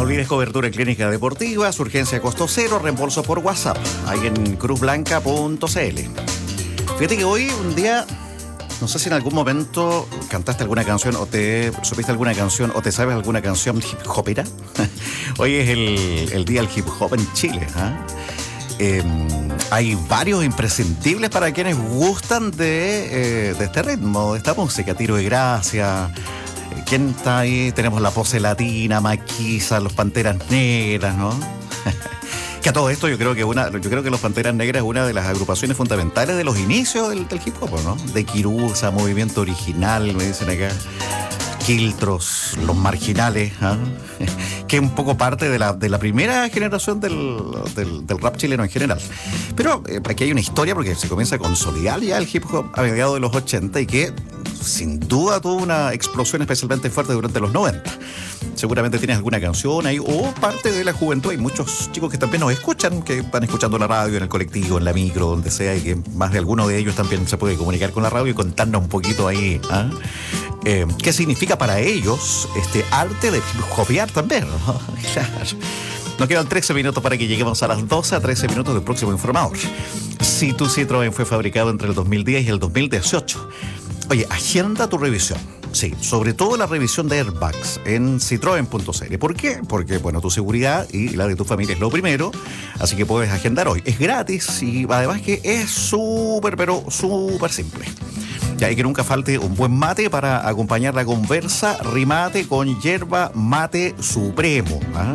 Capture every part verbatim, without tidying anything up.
olvides cobertura en clínica deportiva, urgencia costo cero, reembolso por WhatsApp, ahí en cruz blanca punto c l. Fíjate que hoy un día, no sé si en algún momento cantaste alguna canción o te supiste alguna canción o te sabes alguna canción hip hopera. Hoy es el, el día del hip hop en Chile, ¿eh? Eh, hay varios imprescindibles para quienes gustan de, eh, de este ritmo, de esta música, Tiro de Gracia. ¿Quién está ahí? Tenemos la Pose Latina, Maquisa, los Panteras Negras, ¿no? Que a todo esto yo creo que una, yo creo que los Panteras Negras es una de las agrupaciones fundamentales de los inicios del, del hip hop, ¿no? De Quirusa, Movimiento Original, me dicen acá. Quiltros, Los Marginales, ¿eh? Que es un poco parte de la, de la primera generación del, del, del rap chileno en general. Pero eh, aquí hay una historia porque se comienza a consolidar ya el hip hop a mediados de los ochenta y que sin duda tuvo una explosión especialmente fuerte durante los noventa. Seguramente tienes alguna canción ahí o parte de la juventud. Hay muchos chicos que también nos escuchan, que están escuchando la radio en el colectivo, en la micro, donde sea, y que más de alguno de ellos también se puede comunicar con la radio y contarnos un poquito ahí, ¿eh? Eh, qué significa para ellos este arte de hip-hopear también, ¿no? Claro. Nos quedan trece minutos para que lleguemos a las doce a trece minutos del próximo informador. Si tu Citroën fue fabricado entre el dos mil diez y el dos mil dieciocho, oye, agenda tu revisión. Sí, sobre todo la revisión de airbags en citroen punto c l. ¿Por qué? Porque, bueno, tu seguridad y la de tu familia es lo primero, así que puedes agendar hoy. Es gratis y además que es súper, pero súper simple. Ya, y que nunca falte un buen mate para acompañar la conversa. Rimate con yerba mate supremo, ¿ah?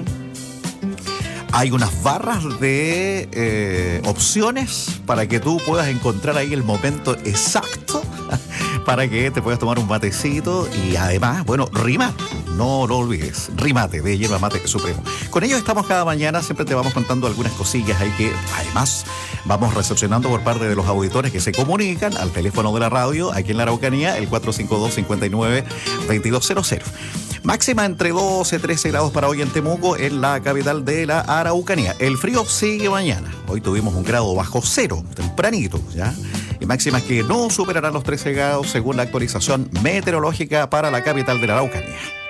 Hay unas barras de eh, opciones para que tú puedas encontrar ahí el momento exacto para que te puedas tomar un matecito y además, bueno, rimar. No lo olvides, Rimate de Yerba Mate Supremo. Con ellos estamos cada mañana, siempre te vamos contando algunas cosillas ahí que además vamos recepcionando por parte de los auditores que se comunican al teléfono de la radio aquí en la Araucanía, el cuatro cinco dos, cinco nueve, dos dos cero cero. Máxima entre doce, trece grados para hoy en Temuco, en la capital de la Araucanía. El frío sigue mañana. Hoy tuvimos un grado bajo cero, tempranito, ¿ya? Y máximas que no superarán los trece grados según la actualización meteorológica para la capital de la Araucanía.